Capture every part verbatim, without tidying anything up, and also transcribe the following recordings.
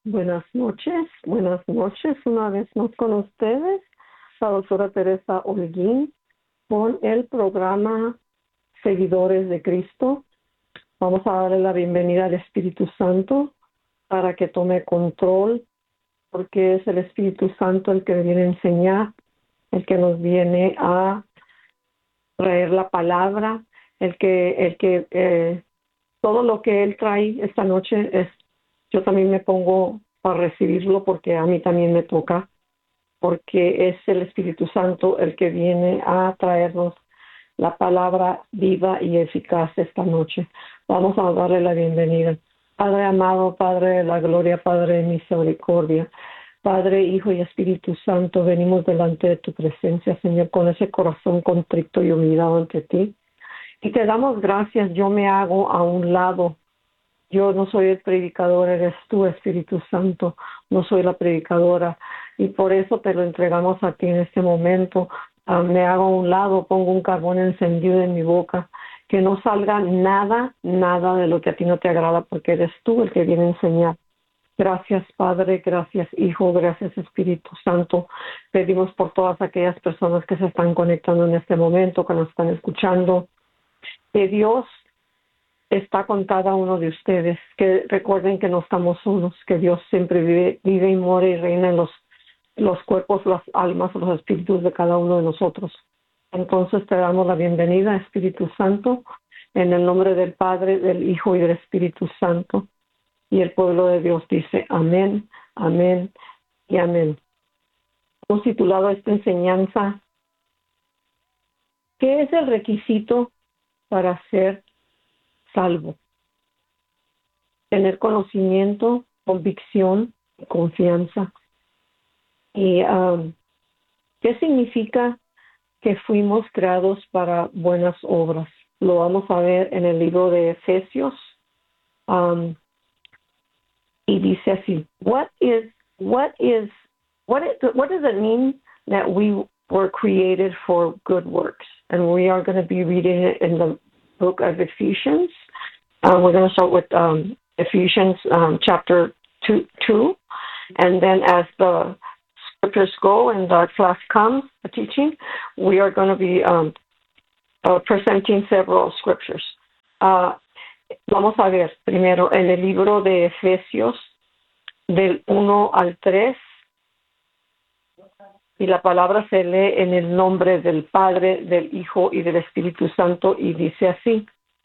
Buenas noches, buenas noches, una vez más con ustedes, la doctora Teresa Holguín, con el programa Seguidores de Cristo. Vamos a darle la bienvenida al Espíritu Santo para que tome control, porque es el Espíritu Santo el que viene a enseñar, el que nos viene a traer la palabra, el que, el que eh, todo lo que Él trae esta noche es, yo también me pongo para recibirlo porque a mí también me toca, porque es el Espíritu Santo el que viene a traernos la palabra viva y eficaz esta noche. Vamos a darle la bienvenida. Padre amado, Padre de la gloria, Padre de misericordia, Padre, Hijo y Espíritu Santo, venimos delante de tu presencia, Señor, con ese corazón contrito y humillado ante ti. Y te damos gracias, yo me hago a un lado. Yo no soy el predicador, eres tú, Espíritu Santo, no soy la predicadora. Y por eso te lo entregamos a ti en este momento. Uh, me hago a un lado, pongo un carbón encendido en mi boca, que no salga nada, nada de lo que a ti no te agrada, porque eres tú el que viene a enseñar. Gracias, Padre, gracias, Hijo, gracias, Espíritu Santo. Pedimos por todas aquellas personas que se están conectando en este momento, que nos están escuchando, que Dios está con cada uno de ustedes, que recuerden que no estamos solos, que Dios siempre vive, vive y mora y reina en los, los cuerpos, las almas, los espíritus de cada uno de nosotros. Entonces te damos la bienvenida, Espíritu Santo, en el nombre del Padre, del Hijo y del Espíritu Santo. Y el pueblo de Dios dice amén, amén y amén. Hemos titulado esta enseñanza, ¿qué es el requisito para ser salvo? Tener conocimiento, convicción y confianza. ¿Y um, qué significa que fuimos creados para buenas obras? Lo vamos a ver en el libro de Efesios. Um, y dice así, what is, what is, what is, what does it mean that we were created for good works? And we are going to be reading it in the book of Ephesians. Uh, we're going to start with um, Ephesians um, chapter two, two, and then as the scriptures go and the class comes, the teaching, we are going to be um, uh, presenting several scriptures. Uh, vamos a ver primero en el libro de Efesios del uno al tres, y la palabra se lee en el nombre del Padre, del Hijo y del Espíritu Santo, y dice así.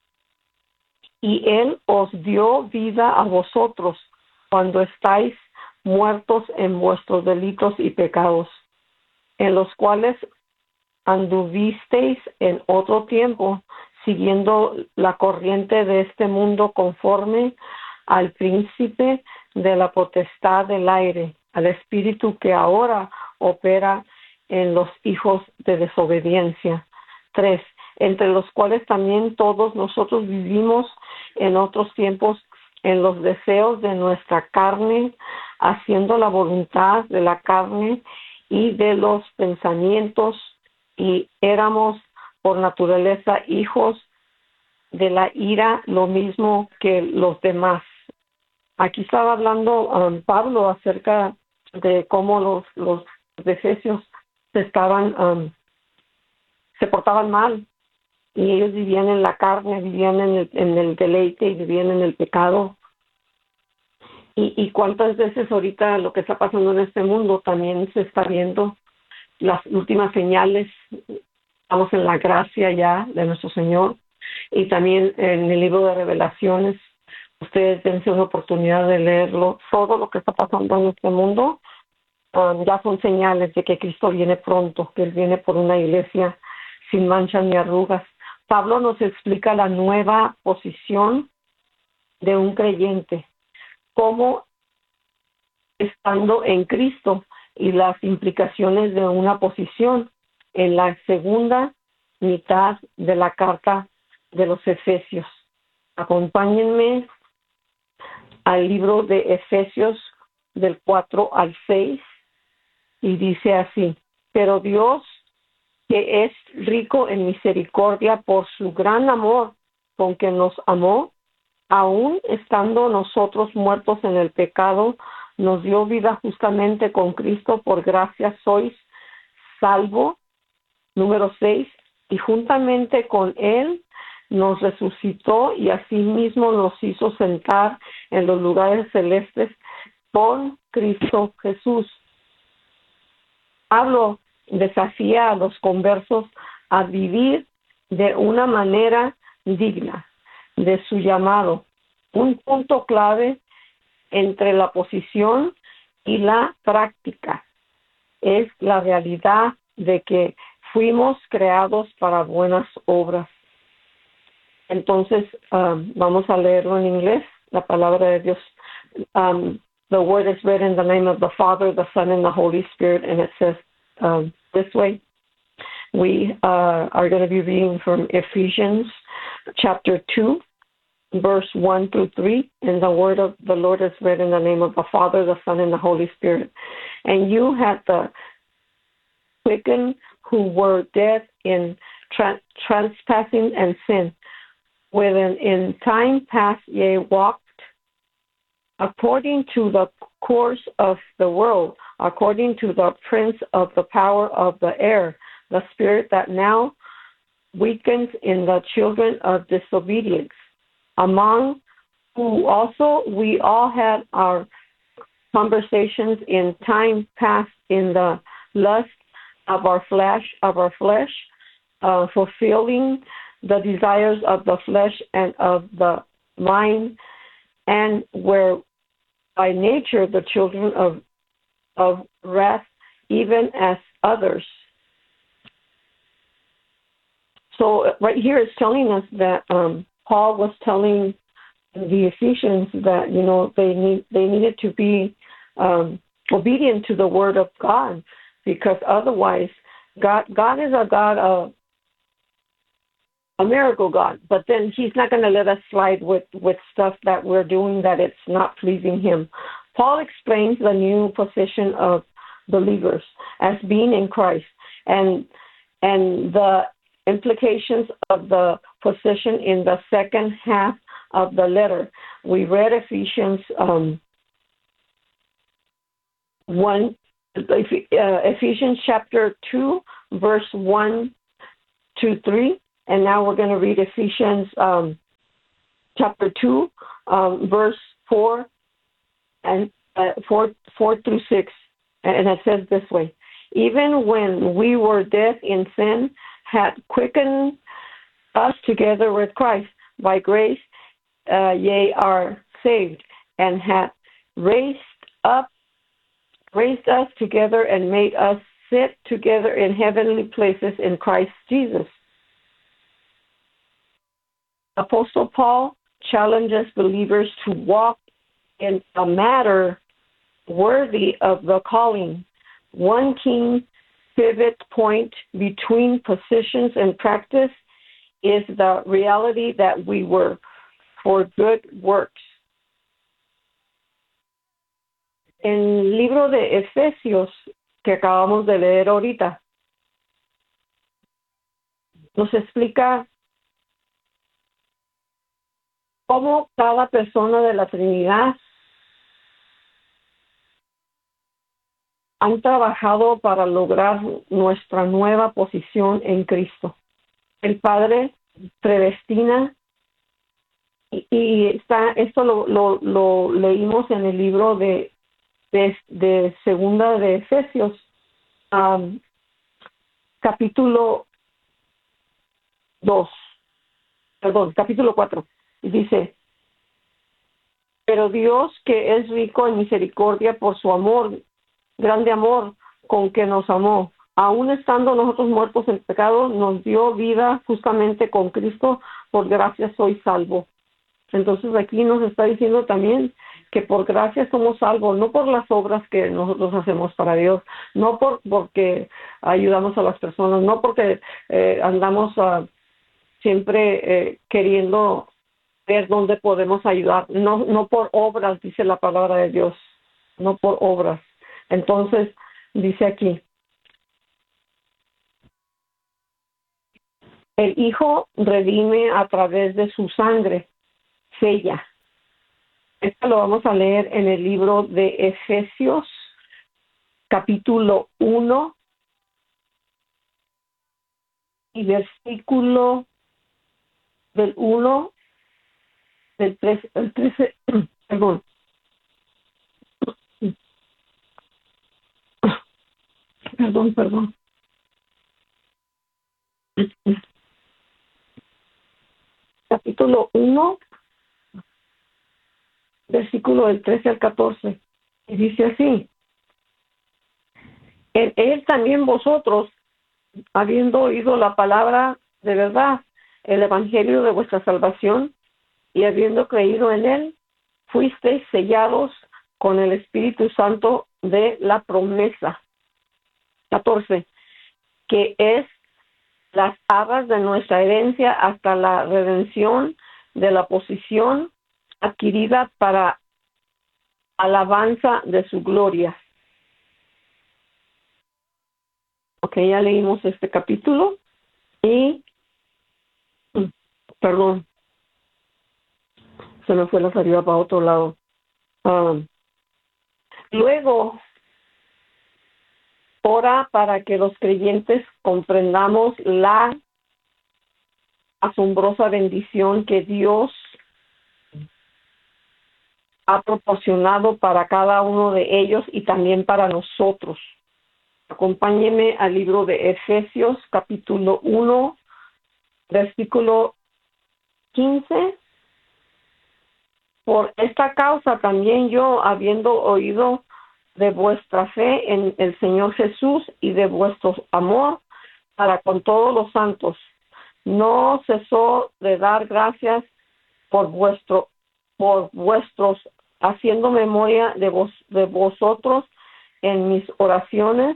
Y Él os dio vida a vosotros cuando estáis muertos en vuestros delitos y pecados, en los cuales anduvisteis en otro tiempo, siguiendo la corriente de este mundo conforme al príncipe de la potestad del aire, al espíritu que ahora opera en los hijos de desobediencia. Tres, entre los cuales también todos nosotros vivimos en otros tiempos en los deseos de nuestra carne, haciendo la voluntad de la carne y de los pensamientos, y éramos por naturaleza hijos de la ira, lo mismo que los demás. Aquí estaba hablando um, Pablo acerca de cómo los, los efesios se estaban, um, se portaban mal, y ellos vivían en la carne, vivían en el, en el deleite y vivían en el pecado. Y, y cuántas veces ahorita lo que está pasando en este mundo también se está viendo las últimas señales. Estamos en la gracia ya de nuestro Señor, y también en el libro de Revelaciones. Ustedes dense una oportunidad de leerlo. Todo lo que está pasando en este mundo um, ya son señales de que Cristo viene pronto, que Él viene por una iglesia sin manchas ni arrugas. Pablo nos explica la nueva posición de un creyente, cómo estando en Cristo y las implicaciones de una posición en la segunda mitad de la carta de los Efesios. Acompáñenme al libro de Efesios del cuatro al seis, y dice así: pero Dios, que es rico en misericordia por su gran amor con que nos amó, aun estando nosotros muertos en el pecado, nos dio vida justamente con Cristo, por gracia sois salvo. Número seis, y juntamente con Él nos resucitó y asimismo nos hizo sentar en los lugares celestes con Cristo Jesús. Pablo desafía a los conversos a vivir de una manera digna de su llamado. Un punto clave entre la posición y la práctica es la realidad de que fuimos creados para buenas obras. Entonces, um, vamos a leerlo en inglés, la palabra de Dios. Um, the word is read in the name of the Father, the Son, and the Holy Spirit, and it says um, this way. We uh, are going to be reading from Ephesians chapter two, verse one through three, and the word of the Lord is read in the name of the Father, the Son, and the Holy Spirit. And you had the quickened who were dead in tra- trespassing and sin, wherein in time past ye walked according to the course of the world, according to the prince of the power of the air, the spirit that now weakens in the children of disobedience, among who also we all had our conversations in time past in the lust of our flesh, of our flesh, uh, fulfilling the desires of the flesh and of the mind, and were by nature the children of of wrath, even as others. So right here it's telling us that um, Paul was telling the Ephesians that you know they need they needed to be um, obedient to the word of God, because otherwise God God is a God of a miracle God, but then He's not going to let us slide with, with stuff that we're doing that it's not pleasing Him. Paul explains the new position of believers as being in Christ, and and the implications of the position in the second half of the letter. We read Ephesians um, one, uh, Ephesians chapter two, verse one to three. And now we're going to read Ephesians um, chapter two, um, verse four and uh, four, four through six, and it says this way: even when we were dead in sin, had quickened us together with Christ. By grace, uh, ye are saved, and had raised up, raised us together, and made us sit together in heavenly places in Christ Jesus. Apostle Paul challenges believers to walk in a manner worthy of the calling. One key pivot point between positions and practice is the reality that we were for good works. En el libro de Efesios que acabamos de leer ahorita, nos explica cómo cada persona de la Trinidad han trabajado para lograr nuestra nueva posición en Cristo. El Padre predestina, y, y está, esto lo, lo, lo leímos en el libro de, de, de Segunda de Efesios, um, capítulo dos, perdón, capítulo cuatro. Y dice: pero Dios, que es rico en misericordia por su amor, grande amor con que nos amó, aun estando nosotros muertos en pecado, nos dio vida justamente con Cristo, por gracia soy salvo. Entonces aquí nos está diciendo también que por gracia somos salvos, no por las obras que nosotros hacemos para Dios, no por porque ayudamos a las personas, no porque eh, andamos uh, siempre eh, queriendo ver dónde podemos ayudar, no, no por obras, dice la palabra de Dios, no por obras. Entonces, dice aquí, el Hijo redime a través de su sangre, sella. Esto lo vamos a leer en el libro de Efesios, capítulo uno y versículo del uno, del tres, el trece, perdón. Perdón, perdón. Capítulo uno, versículo del trece al catorce. Y dice así: en él también vosotros, habiendo oído la palabra de verdad, el evangelio de vuestra salvación, y habiendo creído en él, fuisteis sellados con el Espíritu Santo de la promesa. catorce. Que es las arras de nuestra herencia hasta la redención de la posesión adquirida para alabanza de su gloria. Ok, ya leímos este capítulo y, perdón, se me fue la salida para otro lado. Um, luego, ora para que los creyentes comprendamos la asombrosa bendición que Dios ha proporcionado para cada uno de ellos y también para nosotros. Acompáñeme al libro de Efesios, capítulo uno, versículo quince. Por esta causa también yo, habiendo oído de vuestra fe en el Señor Jesús y de vuestro amor para con todos los santos, no cesó de dar gracias por vuestro, por vuestros, haciendo memoria de vos, de vosotros en mis oraciones.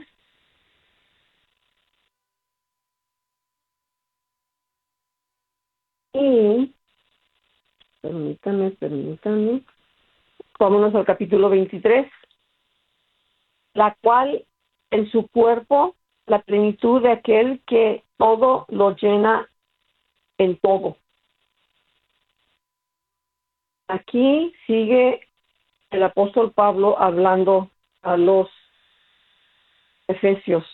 Y permítame, permítame. Vámonos al capítulo veintitrés. La cual en su cuerpo la plenitud de aquel que todo lo llena en todo. Aquí sigue el apóstol Pablo hablando a los efesios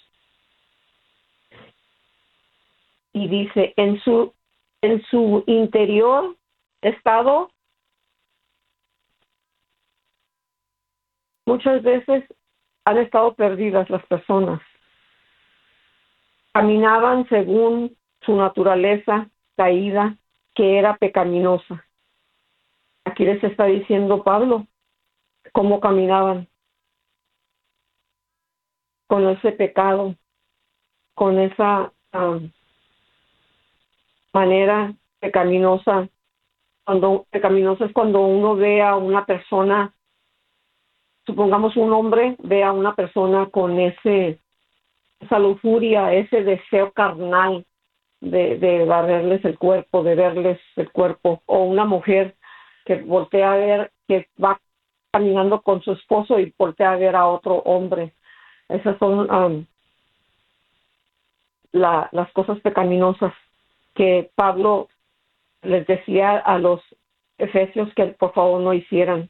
y dice: en su en su interior estado muchas veces han estado perdidas las personas. Caminaban según su naturaleza caída, que era pecaminosa. Aquí les está diciendo Pablo cómo caminaban con ese pecado, con esa um, manera pecaminosa. Cuando pecaminosa es cuando uno ve a una persona, supongamos un hombre ve a una persona con ese esa lujuria, ese deseo carnal de, de barrerles el cuerpo, de verles el cuerpo, o una mujer que voltea a ver, que va caminando con su esposo y voltea a ver a otro hombre. Esas son um, la, las cosas pecaminosas que Pablo les decía a los efesios que por favor no hicieran.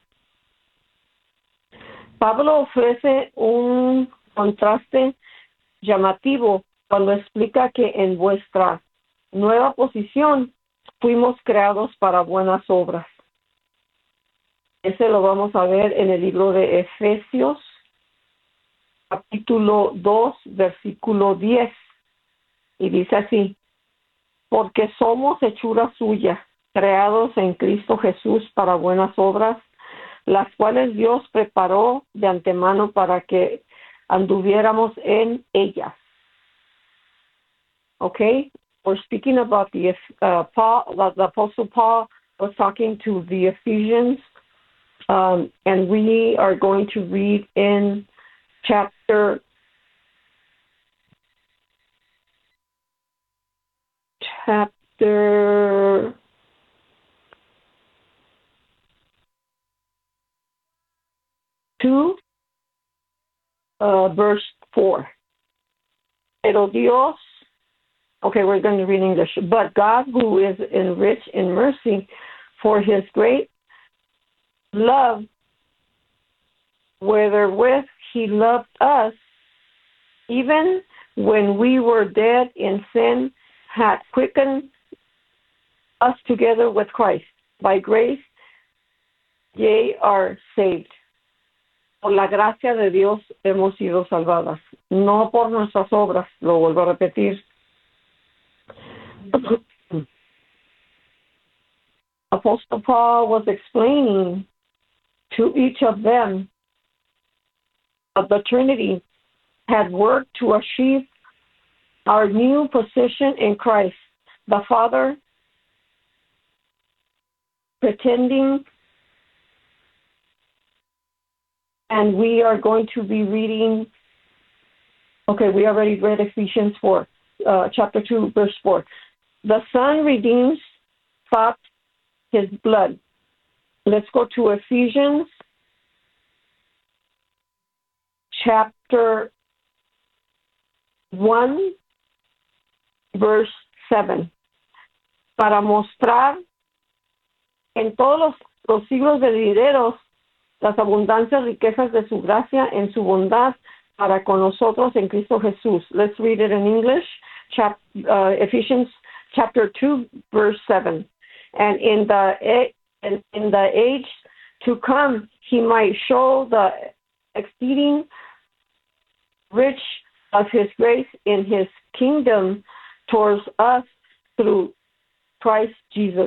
Pablo ofrece un contraste llamativo cuando explica que en vuestra nueva posición fuimos creados para buenas obras. Ese lo vamos a ver en el libro de Efesios, capítulo dos, versículo diez. Y dice así: porque somos hechura suya, creados en Cristo Jesús para buenas obras, las cuales Dios preparó de antemano para que anduviéramos en ellas. Okay, we're speaking about the uh, Paul, the Apostle Paul was talking to the Ephesians, um, and we are going to read in chapter chapter two, uh, verse four. Pero Dios, okay, we're going to read English. But God, who is enriched in mercy, for his great love wherewith he loved us, even when we were dead in sin, had quickened us together with Christ. By grace, ye are saved. Por la gracia de Dios hemos sido salvadas, no por nuestras obras, lo vuelvo a repetir. Apostle Paul was explaining to each of them that the Trinity had worked to achieve our new position in Christ. The Father pretending, and we are going to be reading, okay, we already read Ephesians four, uh, chapter two, verse four. The Son redeems thought his blood. Let's go to Ephesians chapter one, verse seven. Para mostrar en todos los, los siglos venideros las abundancias riquezas de su gracia en su bondad para con nosotros en Cristo Jesús. Let's read it in English. Chap, uh, Ephesians chapter two, verse seven. And in the in, in the age to come, he might show the exceeding rich of his grace in his kingdom towards us through Christ Jesus.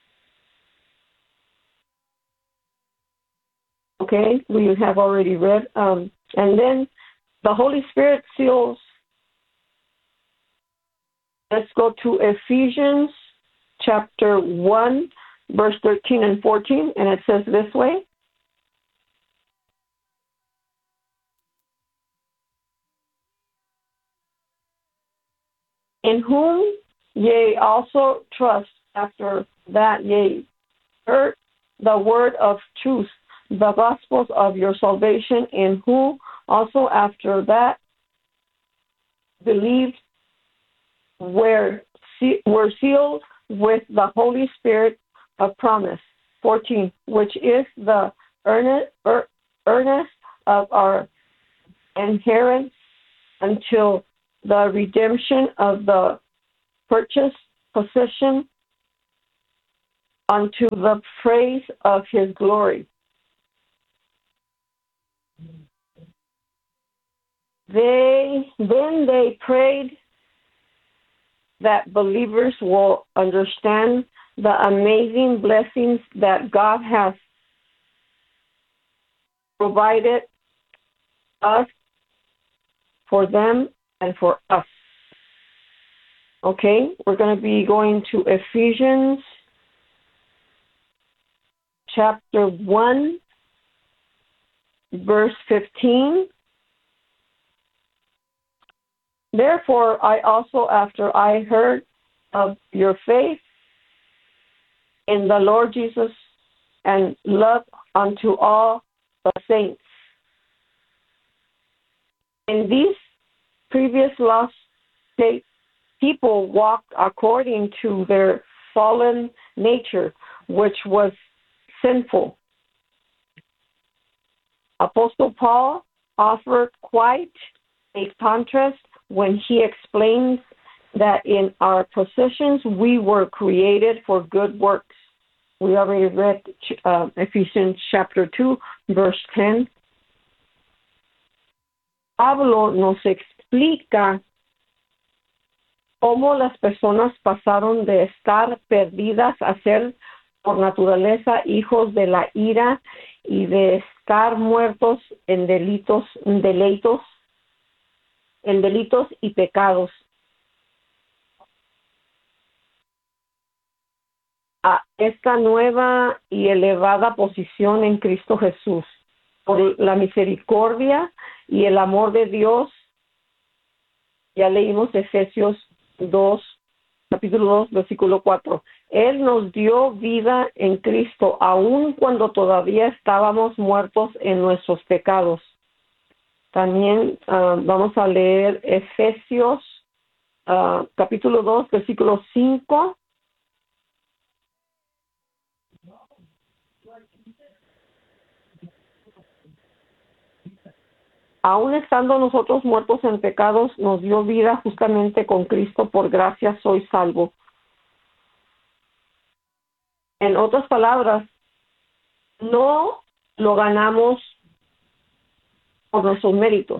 Okay, we have already read. Um, and then the Holy Spirit seals. Let's go to Ephesians chapter one, verse thirteen and fourteen, and it says this way. In whom ye also trust, after that ye heard the word of truth, the gospels of your salvation, in whom also after that believed, were, were sealed with the Holy Spirit of promise. fourteen, which is the earnest, er, earnest of our inheritance until the redemption of the purchased possession unto the praise of his glory. They then they prayed that believers will understand the amazing blessings that God has provided us for them and for us. Okay, we're going to be going to Ephesians chapter one, verse fifteen. Therefore, I also, after I heard of your faith in the Lord Jesus and love unto all the saints. In these previous lost states, people walked according to their fallen nature, which was sinful. Apostle Paul offered quite a contrast when he explains that in our positions we were created for good works. We already read uh, Ephesians chapter two, verse ten. Pablo nos explica cómo las personas pasaron de estar perdidas a ser por naturaleza hijos de la ira y de estar muertos en delitos, deleitos, en delitos y pecados, a esta nueva y elevada posición en Cristo Jesús, por la misericordia y el amor de Dios. Ya leímos Efesios dos, capítulo dos, versículo cuatro. Él nos dio vida en Cristo, aun cuando todavía estábamos muertos en nuestros pecados. También uh, vamos a leer Efesios uh, capítulo dos, versículo cinco. aun estando nosotros muertos en pecados, nos dio vida justamente con Cristo. Por gracia soy salvo. En otras palabras, no lo ganamos por nuestros méritos.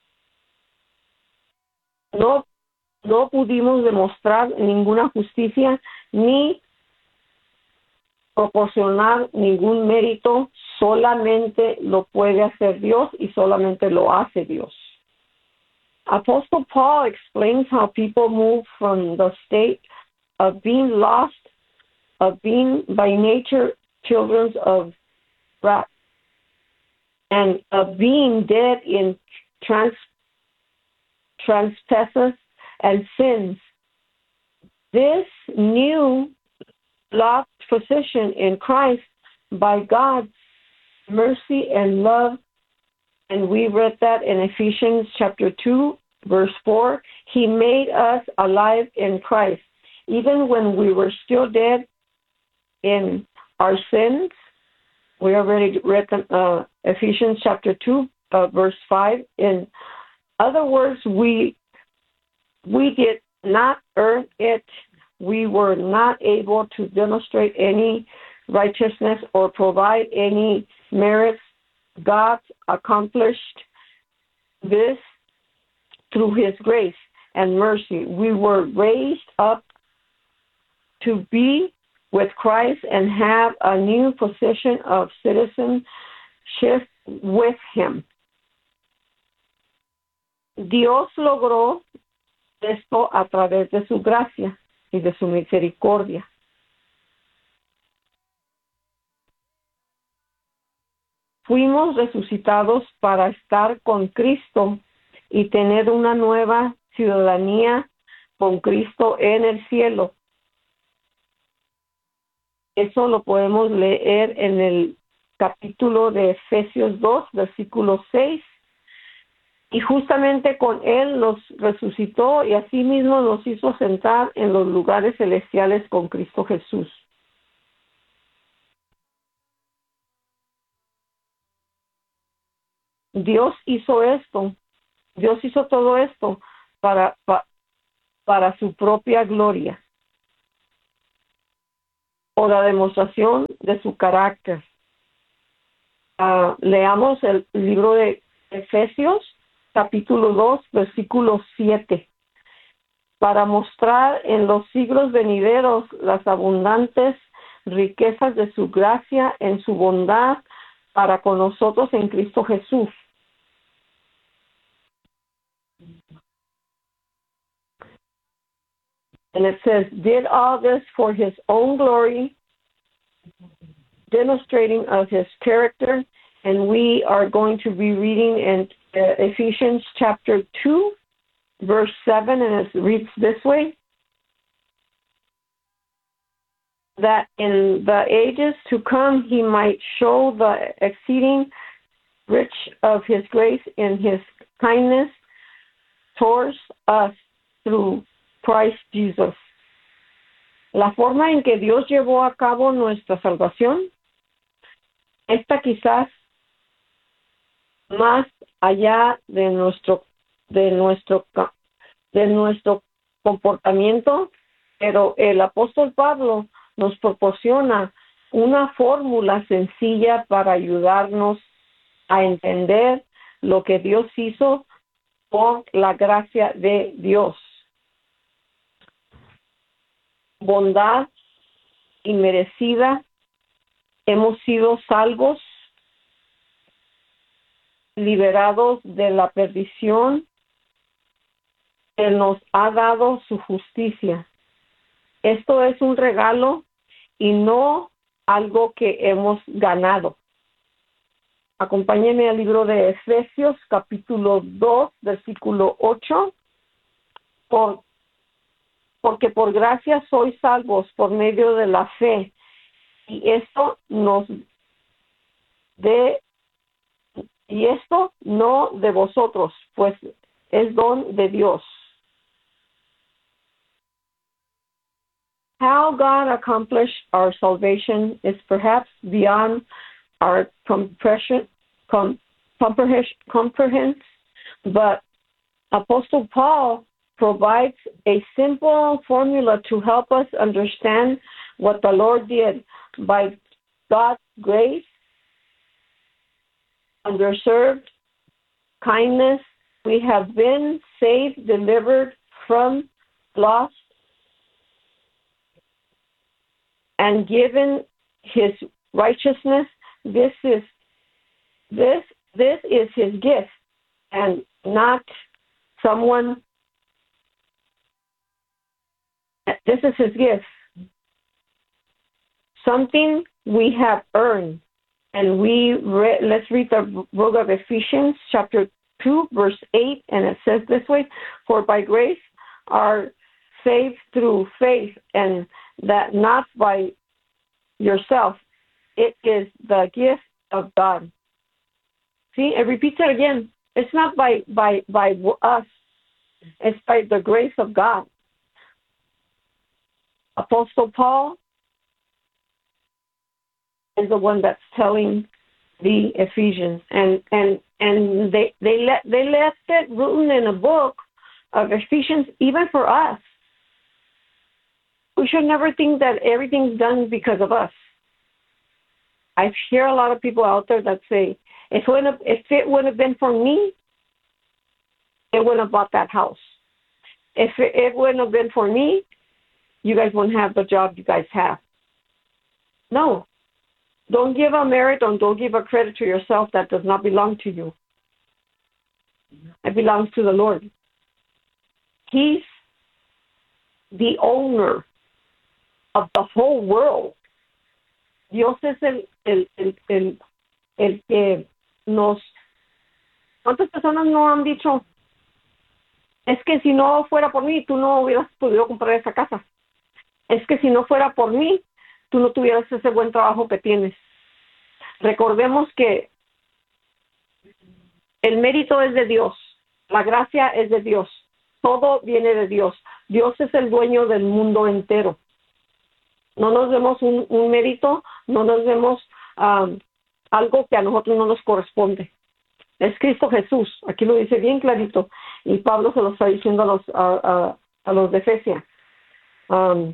No, no pudimos demostrar ninguna justicia ni proporcionar ningún mérito. Solamente lo puede hacer Dios y solamente lo hace Dios. Apostle Paul explains how people move from the state of being lost, of being by nature children of wrath, and of being dead in trans, trespasses and sins. This new lost position in Christ by God's mercy and love, and we read that in Ephesians chapter two, verse four, he made us alive in Christ. Even when we were still dead in our sins, we already read uh, Ephesians chapter two, uh, verse five. In other words, we we did not earn it. We were not able to demonstrate any righteousness or provide any merits. God accomplished this through his grace and mercy. We were raised up to be with Christ and have a new position of citizenship with him. Dios logró esto a través de su gracia y de su misericordia. Fuimos resucitados para estar con Cristo y tener una nueva ciudadanía con Cristo en el cielo. Eso lo podemos leer en el capítulo de Efesios dos, versículo seis. Y justamente con Él nos resucitó y asimismo nos hizo sentar en los lugares celestiales con Cristo Jesús. Dios hizo esto, Dios hizo todo esto para, para, para su propia gloria, o la demostración de su carácter. Uh, leamos el libro de Efesios, capítulo dos, versículo siete. Para mostrar en los siglos venideros las abundantes riquezas de su gracia en su bondad para con nosotros en Cristo Jesús. And it says, did all this for his own glory, demonstrating of his character. And we are going to be reading in uh, Ephesians chapter two, verse seven, and it reads this way. That in the ages to come he might show the exceeding rich of his grace in his kindness towards us through Christ Jesus. La forma en que Dios llevó a cabo nuestra salvación, esta quizás más allá de nuestro de nuestro de nuestro comportamiento, pero el apóstol Pablo nos proporciona una fórmula sencilla para ayudarnos a entender lo que Dios hizo por la gracia de Dios. Bondad inmerecida, hemos sido salvos, liberados de la perdición. Él nos ha dado su justicia. Esto es un regalo y no algo que hemos ganado. Acompáñenme al libro de Efesios, capítulo dos, versículo ocho. Por, porque por gracia sois salvos por medio de la fe. Y esto nos de y esto no de vosotros, pues es don de Dios. How God accomplished our salvation is perhaps beyond our comprehension, com, comprehension, But Apostle Paul provides a simple formula to help us understand what the Lord did. By God's grace, underserved, kindness, we have been saved, delivered from lost, and given his righteousness. This is this this is his gift, and not someone. This is his gift. Something we have earned. And we re- let's read the book of Ephesians, chapter two, verse eight, and it says this way: "For by grace are saved through faith, and that not by yourself; it is the gift of God." See, it repeats it again. It's not by by by us; it's by the grace of God. Apostle Paul is the one that's telling the Ephesians, and and and they they let they left it written in a book of Ephesians, even for us. We should never think that everything's done because of us. I hear a lot of people out there that say, if it wouldn't have, if it wouldn't have been for me, they wouldn't have bought that house. If it, it wouldn't have been for me, you guys wouldn't have the job you guys have. No. Don't give a merit or don't give a credit to yourself that does not belong to you. It belongs to the Lord. He's the owner of the whole world. Dios es el, el, el, el, el que nos... ¿Cuántas personas no han dicho, es que si no fuera por mí, tú no hubieras podido comprar esa casa? Es que si no fuera por mí, tú no tuvieras ese buen trabajo que tienes. Recordemos que el mérito es de Dios, la gracia es de Dios, todo viene de Dios. Dios es el dueño del mundo entero. No nos demos un, un mérito, no nos demos um, algo que a nosotros no nos corresponde. Es Cristo Jesús, aquí lo dice bien clarito, y Pablo se lo está diciendo a los, a, a, a los de Efesia. Um,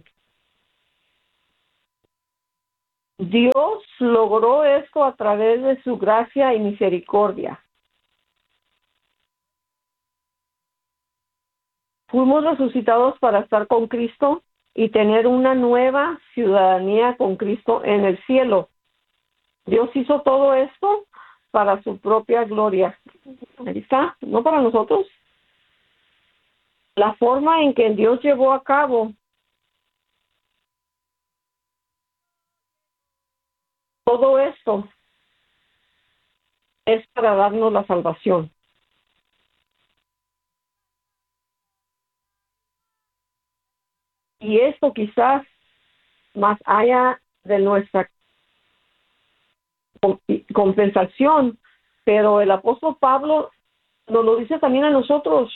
Dios logró esto a través de su gracia y misericordia. Fuimos resucitados para estar con Cristo y tener una nueva ciudadanía con Cristo en el cielo. Dios hizo todo esto para su propia gloria. Ahí está, no para nosotros. La forma en que Dios llevó a cabo todo esto es para darnos la salvación. Y esto quizás más allá de nuestra compensación, pero el apóstol Pablo nos lo dice también a nosotros.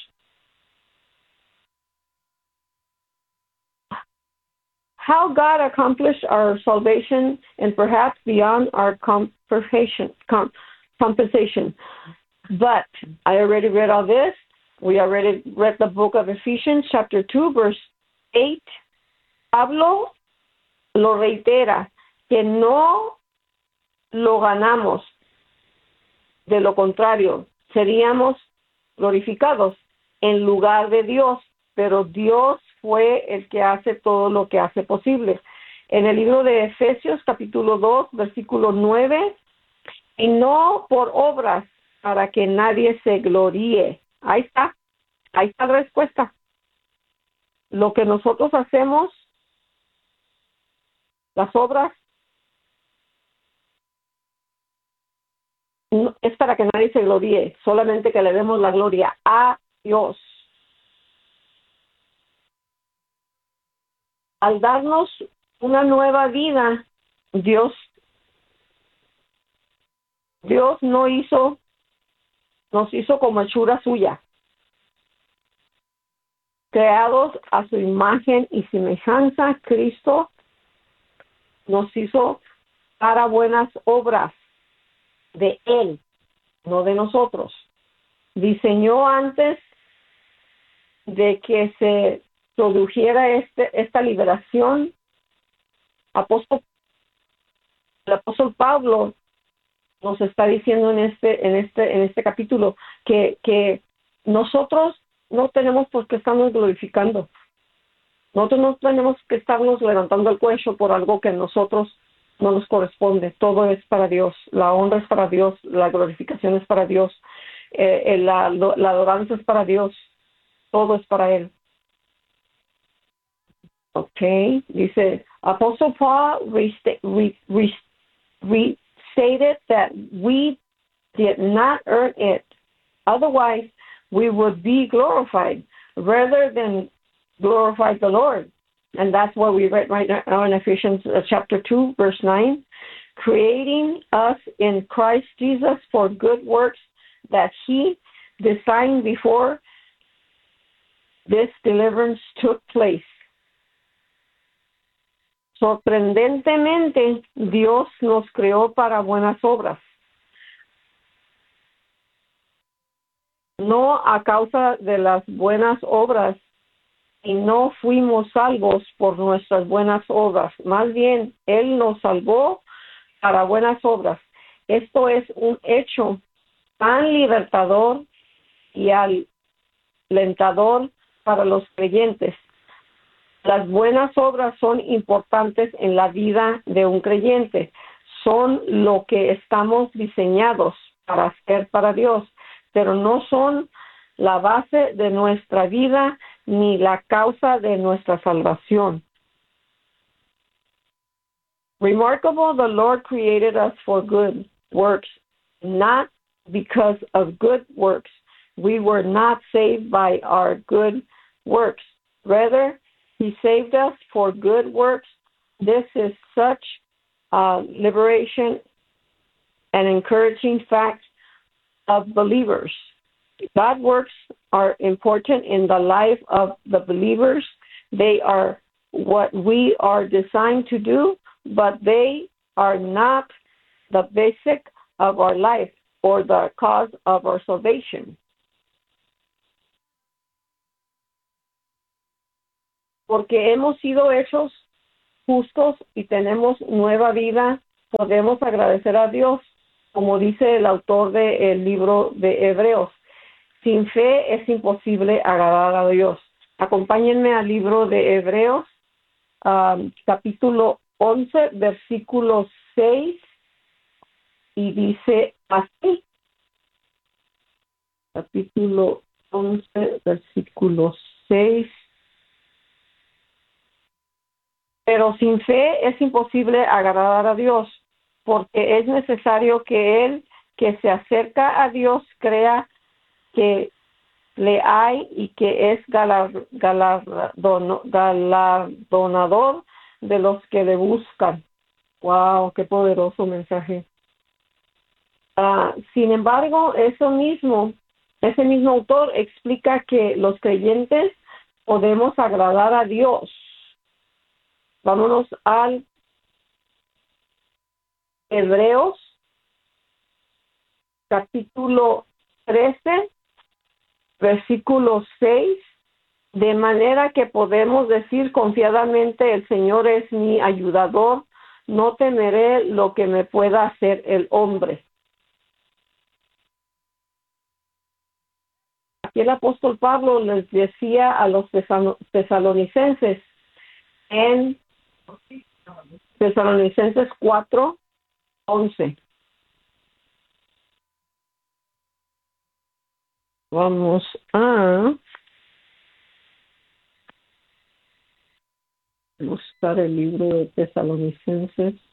How God accomplished our salvation and perhaps beyond our compensation. compensation. But I already read all this. We already read the book of Ephesians, chapter two, verse eight. Pablo lo reitera, que no lo ganamos. De lo contrario, seríamos glorificados en lugar de Dios, pero Dios fue el que hace todo lo que hace posible. En el libro de Efesios, capítulo dos, versículo nueve, y no por obras para que nadie se gloríe. Ahí está, ahí está la respuesta. Lo que nosotros hacemos, las obras, no, es para que nadie se gloríe, solamente que le demos la gloria a Dios. Al darnos una nueva vida, Dios, Dios no hizo, nos hizo como hechura suya, creados a su imagen y semejanza. Cristo nos hizo para buenas obras de Él, no de nosotros. diseñó antes de que se produjera este, esta liberación. Apóstol, el apóstol Pablo nos está diciendo en este, en este, en este capítulo que, que nosotros no tenemos por qué estarnos glorificando. Nosotros no tenemos que estarnos levantando el cuello por algo que a nosotros no nos corresponde. Todo es para Dios. La honra es para Dios. La glorificación es para Dios. Eh, eh, la, la adoranza es para Dios. Todo es para Él. Okay. Dice, Apostle Paul resta- re, re, restated that we did not earn it. Otherwise, we would be glorified rather than glorify the Lord. And that's what we read right now in Ephesians uh, chapter two, verse nine, creating us in Christ Jesus for good works that he designed before this deliverance took place. Sorprendentemente, Dios nos creó para buenas obras, no a causa de las buenas obras, y no fuimos salvos por nuestras buenas obras. Más bien, Él nos salvó para buenas obras. Esto es un hecho tan libertador y alentador para los creyentes. Las buenas obras son importantes en la vida de un creyente. Son lo que estamos diseñados para hacer para Dios, pero no son la base de nuestra vida ni la causa de nuestra salvación. Remarkable, the Lord created us for good works, not because of good works. We were not saved by our good works. Rather, He saved us for good works. This is such a liberation and encouraging fact of believers. God works are important in the life of the believers. They are what we are designed to do, but they are not the basic of our life or the cause of our salvation. Porque hemos sido hechos justos y tenemos nueva vida, podemos agradecer a Dios, como dice el autor del libro de Hebreos. Sin fe es imposible agradar a Dios. Acompáñenme al libro de Hebreos, um, capítulo once, versículo seis, y dice así. Capítulo once, versículo seis. Pero sin fe es imposible agradar a Dios, porque es necesario que el que se acerca a Dios crea que le hay y que es galar, galardon, galardonador de los que le buscan. ¡Wow! ¡Qué poderoso mensaje! Uh, sin embargo, eso mismo, ese mismo autor explica que los creyentes podemos agradar a Dios. Vámonos al Hebreos, capítulo trece, versículo seis, de manera que podemos decir confiadamente, el Señor es mi ayudador, no temeré lo que me pueda hacer el hombre. Aquí el apóstol Pablo les decía a los tesalonicenses en Tesalonicenses cuatro, once. Vamos a buscar el libro de Tesalonicenses.